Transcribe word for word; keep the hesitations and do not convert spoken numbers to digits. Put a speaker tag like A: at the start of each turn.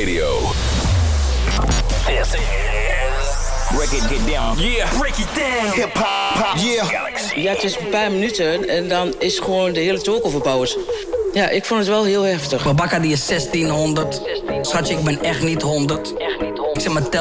A: Radio. This is... Break it, get down. Yeah, break it down. Hip-hop, pop, yeah. Galaxy.
B: Ja, het is een paar minuten en dan is gewoon de hele talk overbouwd. Ja, ik vond het wel heel heftig.
C: Babakka die is zestienhonderd. Schatje, ik ben echt niet honderd. Ik zeg maar tel